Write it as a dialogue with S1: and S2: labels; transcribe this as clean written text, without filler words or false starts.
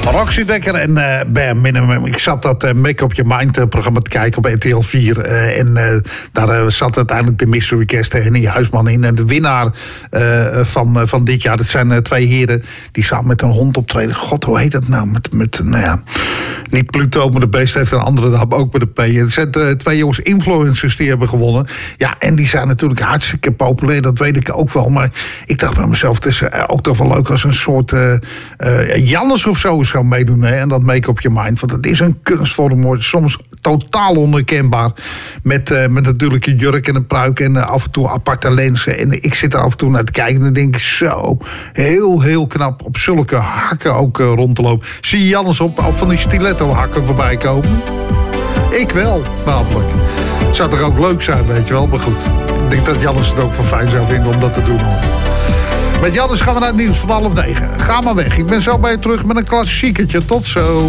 S1: Roxy Dekker en Bare Minimum. Ik zat dat Make Up Your Mind programma te kijken op RTL 4. Daar zat uiteindelijk de Mystery Guest Henny Huisman in. En de winnaar van dit jaar, dat zijn twee heren die samen met een hond optreden. God, hoe heet dat nou? Nou ja, niet Pluto, maar de beest heeft een andere naam, ook met de P. Het zijn twee jongens influencers die hebben gewonnen. Ja, en die zijn natuurlijk hartstikke populair, dat weet ik ook wel. Maar ik dacht bij mezelf, het is ook toch wel leuk als een soort Jannes of zo zou meedoen. Hè? En dat Make Up Your Mind. Want het is een kunstvorm, soms totaal onherkenbaar. Met natuurlijk een jurk en een pruik en af en toe aparte lenzen. En ik zit er af en toe naar te kijken en dan denk ik zo, heel knap op zulke hakken ook rond te lopen. Zie je Jannes op van die stiletto hakken voorbij komen? Ik wel, namelijk. Het zou toch ook leuk zijn, weet je wel. Maar goed, ik denk dat Jannes het ook wel fijn zou vinden om dat te doen, hoor. Met Jannes gaan we naar het nieuws van 8:30. Ga maar weg. Ik ben zo bij je terug met een klassieketje. Tot zo.